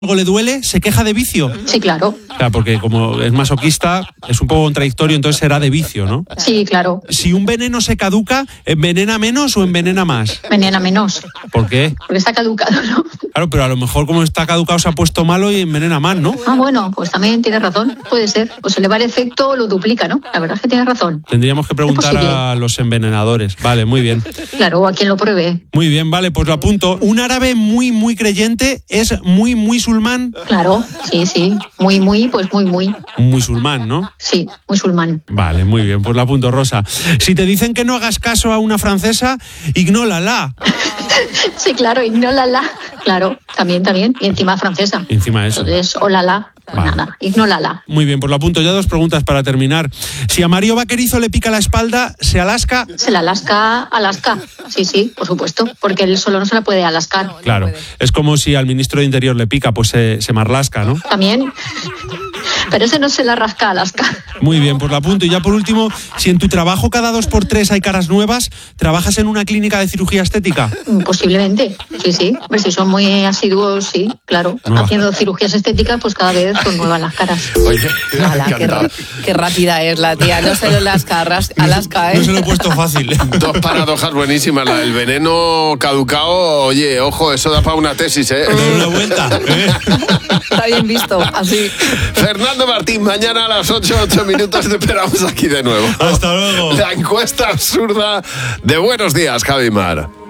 algo le duele, se queja de vicio. Sí, claro. Claro, porque como es masoquista, es un poco contradictorio, entonces será de vicio, ¿no? Sí, claro. Si un veneno se caduca, ¿envenena menos o envenena más? Venena menos. ¿Por qué? Porque está caducado, ¿no? Claro, pero a lo mejor como está caducado se ha puesto malo y envenena más, ¿no? Ah, bueno, pues también tienes razón. Puede ser. Pues se le va el efecto, lo duplica, ¿no? La verdad es que tienes razón. Tendríamos que preguntar a los envenenadores. Vale, muy bien. Claro, a quien lo pruebe. Muy bien, vale, pues lo apunto. Un árabe muy creyente es muy musulmán. Claro, sí. Pues muy. Un musulmán, ¿no? Sí, musulmán. Vale, muy bien, pues lo apunto, Rosa. Si te dicen que no hagas caso a una francesa, ignórala. Sí, claro, ignórala. Claro, también. Y encima francesa. Encima de eso. Entonces, olala. Vale. Nada, ignórala. Muy bien, pues lo apunto. Ya 2 preguntas para terminar. Si a Mario Vaquerizo le pica la espalda, ¿se alasca? Se la Alaska. Sí, por supuesto. Porque él solo no se la puede alascar. Claro, es como si al ministro de Interior le pica, pues se marlasca, ¿no? También. Pero ese no se la rasca a Alaska. Muy bien, pues lo apunto. Y ya por último, si en tu trabajo cada 2x3 hay caras nuevas, ¿trabajas en una clínica de cirugía estética? Posiblemente, sí. A ver, si son muy asiduos, sí, claro. Nueva. Haciendo cirugías estéticas, pues cada vez son nuevas las caras. Oye, Qué rápida es la tía. No se lo Alaska, ¿eh? No se lo he puesto fácil. 2 paradojas buenísimas. La del veneno caducado, oye, ojo, eso da para una tesis, ¿eh? Dale una vuelta. Está bien visto, así. Fernando Martín, mañana a las 8 minutos te esperamos aquí de nuevo. Hasta luego. La encuesta absurda de Buenos Días, Javi Mar.